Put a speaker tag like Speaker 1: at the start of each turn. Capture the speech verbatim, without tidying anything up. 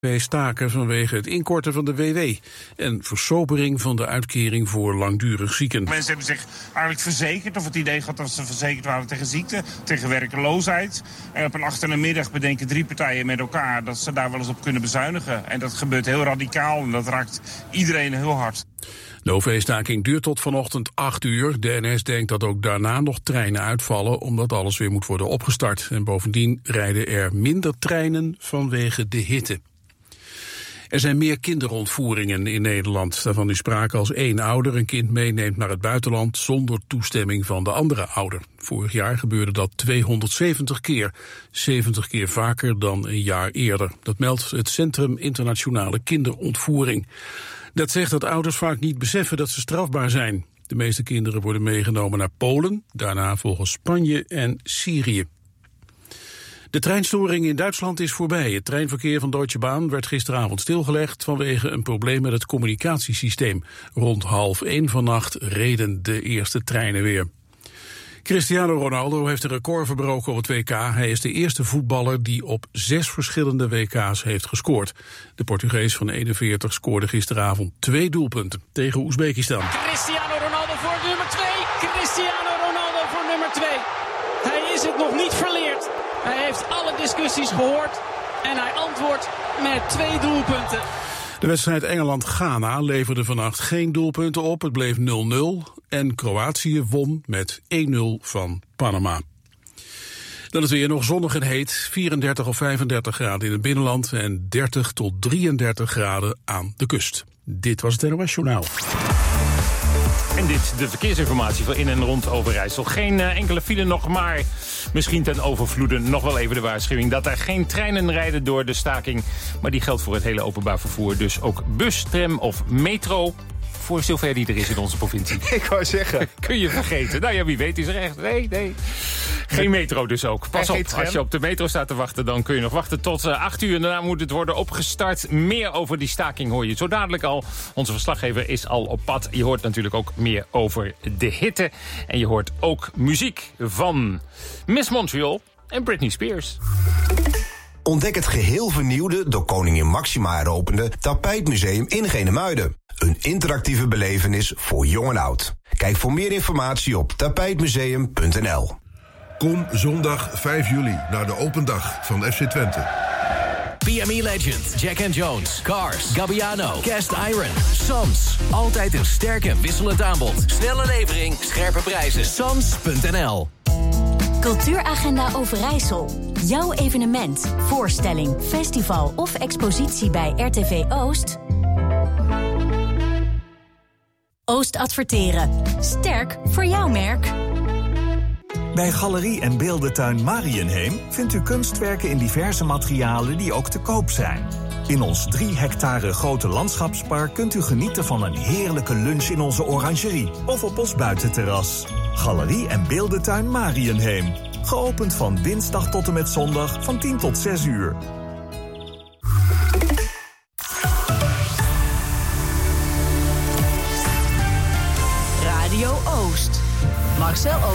Speaker 1: Wij staken vanwege het inkorten van de W W en versobering van de uitkering voor langdurig zieken.
Speaker 2: Mensen hebben zich eigenlijk verzekerd, of het idee gehad dat ze verzekerd waren tegen ziekte, tegen werkeloosheid. En op een achtermiddag bedenken drie partijen met elkaar dat ze daar wel eens op kunnen bezuinigen. En dat gebeurt heel radicaal en dat raakt iedereen heel hard.
Speaker 1: De O V-staking duurt tot vanochtend acht uur. De N S denkt dat ook daarna nog treinen uitvallen, omdat alles weer moet worden opgestart. En bovendien rijden er minder treinen vanwege de hitte. Er zijn meer kinderontvoeringen in Nederland. Daarvan is sprake als één ouder een kind meeneemt naar het buitenland zonder toestemming van de andere ouder. Vorig jaar gebeurde dat tweehonderdzeventig keer, zeventig keer vaker dan een jaar eerder. Dat meldt het Centrum Internationale Kinderontvoering. Dat zegt dat ouders vaak niet beseffen dat ze strafbaar zijn. De meeste kinderen worden meegenomen naar Polen, daarna volgen Spanje en Syrië. De treinstoring in Duitsland is voorbij. Het treinverkeer van Deutsche Bahn werd gisteravond stilgelegd vanwege een probleem met het communicatiesysteem. Rond half één vannacht reden de eerste treinen weer. Cristiano Ronaldo heeft een record verbroken op het W K. Hij is de eerste voetballer die op zes verschillende W K's heeft gescoord. De Portugees van eenenveertig scoorde gisteravond twee doelpunten tegen Oezbekistan.
Speaker 3: Cristiano Ronaldo voor nummer twee. Cristiano Ronaldo voor nummer twee. Hij is het nog niet verleerd. Hij heeft alle discussies gehoord en hij antwoordt met twee doelpunten.
Speaker 1: De wedstrijd Engeland-Ghana leverde vannacht geen doelpunten op. Het bleef nul nul en Kroatië won met één nul van Panama. Dan is het weer nog zonnig en heet. vierendertig of vijfendertig graden in het binnenland en dertig tot drieëndertig graden aan de kust. Dit was het N O S Journaal.
Speaker 4: En dit de verkeersinformatie voor in en rond Overijssel. Geen uh, enkele file nog, maar misschien ten overvloede nog wel even de waarschuwing dat er geen treinen rijden door de staking. Maar die geldt voor het hele openbaar vervoer. Dus ook bus, tram of metro, voor zover die er is in onze provincie.
Speaker 5: Ik wou zeggen.
Speaker 4: Kun je vergeten. Nou ja, wie weet is er echt. Nee, nee. Geen metro dus ook. Pas op, als je op de metro staat te wachten, dan kun je nog wachten tot uh, acht uur. En daarna moet het worden opgestart. Meer over die staking hoor je zo dadelijk al. Onze verslaggever is al op pad. Je hoort natuurlijk ook meer over de hitte. En je hoort ook muziek van Miss Montreal en Britney Spears.
Speaker 6: Ontdek het geheel vernieuwde, door koningin Máxima heropende Tapijtmuseum in Genemuiden. Een interactieve belevenis voor jong en oud. Kijk voor meer informatie op tapijtmuseum punt n l.
Speaker 7: Kom zondag vijf juli naar de open dag van F C Twente.
Speaker 8: P M E Legend, Jack and Jones, Cars, Gabbiano, Cast Iron, Sams. Altijd een sterk en wisselend aanbod. Snelle levering, scherpe prijzen. Sams punt n l.
Speaker 9: Cultuuragenda Overijssel. Jouw evenement, voorstelling, festival of expositie bij R T V Oost? Oost Adverteren. Sterk voor jouw merk.
Speaker 10: Bij Galerie en Beeldentuin Mariënheem vindt u kunstwerken in diverse materialen die ook te koop zijn. In ons drie hectare grote landschapspark kunt u genieten van een heerlijke lunch in onze orangerie of op ons buitenterras. Galerie en Beeldentuin Mariënheem. Geopend van dinsdag tot en met zondag van tien tot zes uur.
Speaker 11: Radio Oost. Marcel